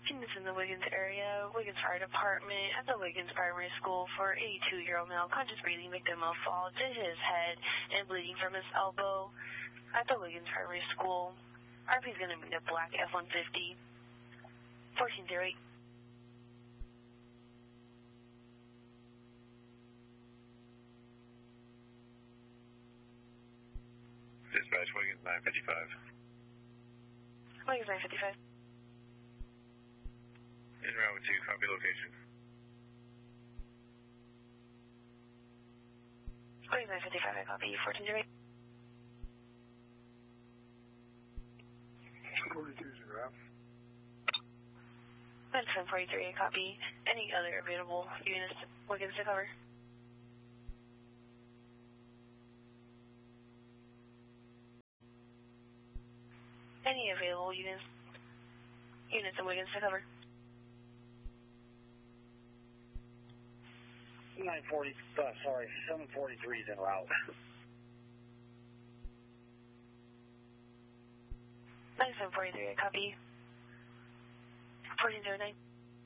Units in the Wiggins area, Wiggins Fire Department at the Wiggins Primary School for 82-year-old male, conscious breathing, victim of fall to his head and bleeding from his elbow at the Wiggins Primary School. RP is going to be the black F-150, 1408. Dispatch, Wiggins 955. Wiggins 955. En route with 2, copy location. Wiggins 955, I copy, 1408. 42 is en route. Medicine 43, I copy. Any other available units, Wiggins to cover? Any available units in Wiggins to cover? 743 is en route. 9743, I copy. 1409.